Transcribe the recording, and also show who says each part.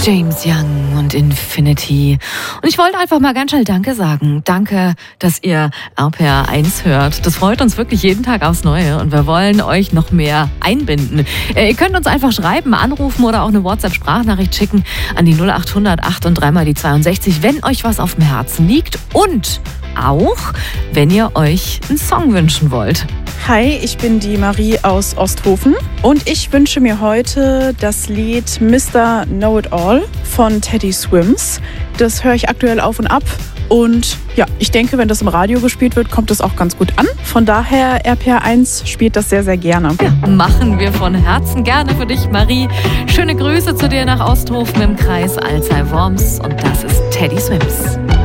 Speaker 1: James Young und Infinity. Und ich wollte einfach mal ganz schnell Danke sagen. Danke, dass ihr RPR 1 hört. Das freut uns wirklich jeden Tag aufs Neue und wir wollen euch noch mehr einbinden. Ihr könnt uns einfach schreiben, anrufen oder auch eine WhatsApp-Sprachnachricht schicken an die 0800 8 und 3 mal die 62, wenn euch was auf dem Herzen liegt und auch, wenn ihr euch einen Song wünschen wollt.
Speaker 2: Hi, ich bin die Marie aus Osthofen und ich wünsche mir heute das Lied Mr. Know-It-All von Teddy Swims. Das höre ich aktuell auf und ab und ja, ich denke, wenn das im Radio gespielt wird, kommt es auch ganz gut an. Von daher, RPR 1 spielt das sehr, sehr gerne.
Speaker 1: Ja, machen wir von Herzen gerne für dich, Marie. Schöne Grüße zu dir nach Osthofen im Kreis Alzey-Worms und das ist Teddy Swims.